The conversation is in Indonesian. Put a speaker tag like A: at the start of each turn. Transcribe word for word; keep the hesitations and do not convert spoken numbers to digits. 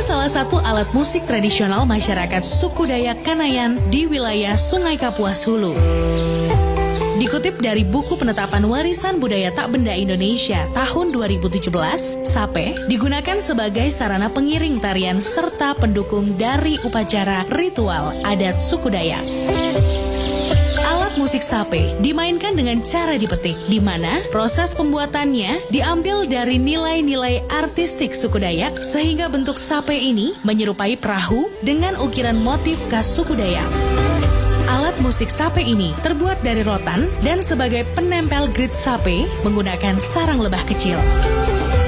A: salah satu alat musik tradisional masyarakat suku Dayak Kanayan di wilayah Sungai Kapuas Hulu. Dikutip dari buku penetapan warisan budaya tak benda Indonesia tahun dua ribu tujuh belas, sape digunakan sebagai sarana pengiring tarian serta pendukung dari upacara ritual adat suku Dayak. Alat musik sape dimainkan dengan cara dipetik, di mana proses pembuatannya diambil dari nilai-nilai artistik suku Dayak sehingga bentuk sape ini menyerupai perahu dengan ukiran motif khas suku Dayak. Alat musik sape ini terbuat dari rotan dan sebagai penempel grit sape menggunakan sarang lebah kecil.